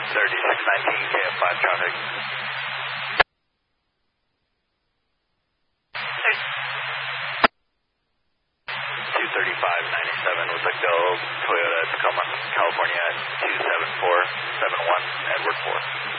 3619 KF5 traffic. 23597 with a go Toyota Tacoma, California 27471 Edward 4.